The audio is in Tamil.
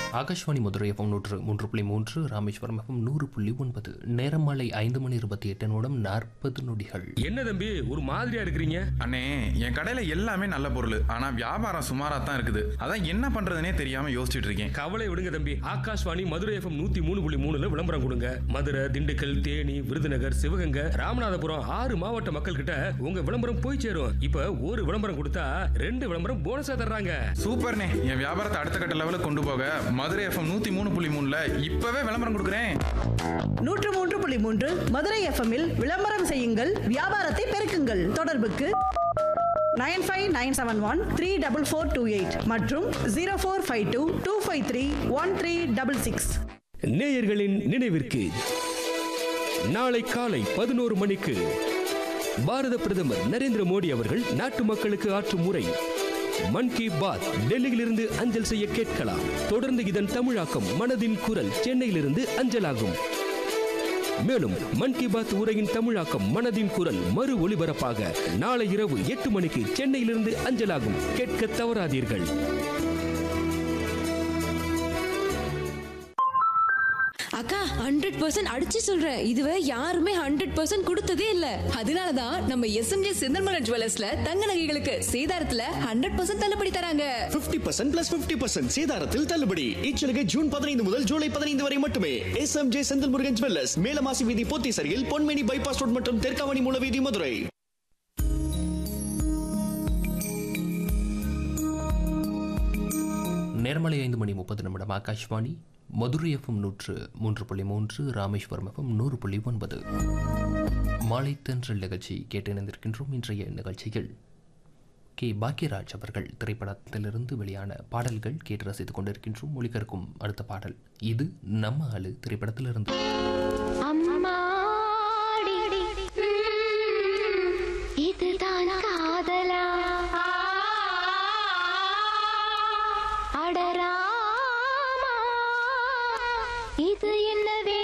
Akashvani Madurai FM 103.3, Rameswaram FM 100.9. நேரம் மாலை 5:28 நொடிகள். என்ன தம்பி ஒரு மாதிரியா இருக்கிறீங்க? அண்ணே, என் கடையில எல்லாமே நல்ல பொருள், ஆனா வியாபாரம் சுமாரா தான் இருக்குது. அதான் என்ன பண்றதுனே தெரியாம யோசிச்சுட்டு இருக்கேன். கவலை விடுங்க தம்பி, ஆகாஷ்வாணி மதுரை எஃப்எம் 103.3 விளம்பரம் கொடுங்க. மதுரை, திண்டுக்கல், தேனி, விருதுநகர், சிவகங்கை, ராமநாதபுரம் 6 மாவட்ட மக்கள் கிட்ட உங்க விளம்பரம் போய் சேரும். இப்ப ஒரு விளம்பரம் கொடுத்தா 2 விளம்பரம் போனஸா தர்றாங்க. சூப்பர்ண்ணே, என் வியாபாரத்தை அடுத்த கட்ட லெவலுக்கு கொண்டு போக மதுரை எஃப்எம் 103.3ல இப்பவே விளம்பரம் கொடுக்குறேன். 103.3 மதுரை எஃப்எம்மில் விளம்பரம் செய்யுங்கள், வியாபாரத்தை பெருக்குங்கள். தொடர்புக்கு 9597134428 மற்றும் 0452253136. நேயர்களின் நினைவிற்கு நாளை காலை 11 மணிக்கு பாரத பிரதமர் நரேந்திர மோடி அவர்கள் நாட்டு மக்களுக்கு ஆற்றும் உரை மன் கி பாத் டெல்லியிலிருந்து அஞ்சல் செய்ய கேட்கலாம். தொடர்ந்து இதன் தமிழாக்கம் மனதின் குரல் சென்னையிலிருந்து அஞ்சலாகும். மேலும் மன் கி பாத் உரையின் தமிழாக்கம் மனதின் குரல் மறு ஒலிபரப்பாக நாளை இரவு 8 மணிக்கு சென்னையிலிருந்து அஞ்சலாகும். கேட்க தவறாதீர்கள். அக்கா 100% அடிச்சு சொல்றேன், இதுவே யாருமே 100% கொடுத்ததே இல்ல. அதனாலதான் நம்ம SMJ செந்தல்மலர் ஜுவல்லர்ஸ்ல தங்க நகைகளுக்கு சேதாரத்துல 100% தள்ளுபடி தராங்க. 50% + 50% சேதாரத்தில் தள்ளுபடி. இச்சலுகை ஜூன் 15 முதல் ஜூலை 15 வரை மட்டுமே. SMJ செந்தல்முருகன் ஜுவல்லர்ஸ், மேலமாசி வீதி, போத்தீசரியில், பொன்மேனி பைபாஸ் ரோட் மற்றும் தெற்காவணி மூலவீதி, மதுரை. நேர்மலை 5:30 Akashvani Madurai FM 103.3, Rameswaram FM 100.9. மாலை தென்றல் நிகழ்ச்சி கேட்டு இணைந்திருக்கின்றோம். இன்றைய நிகழ்ச்சியில் கே. பாக்யராஜ் அவர்கள் திரைப்படத்திலிருந்து வெளியான பாடல்கள் கேட்டு ரசித்துக் கொண்டிருக்கின்றோம். ஒளிபரப்பும் அடுத்த பாடல் இது நம்ம ஆளு திரைப்படத்திலிருந்து. இதுதான் காதலா அடராமா இது என்ன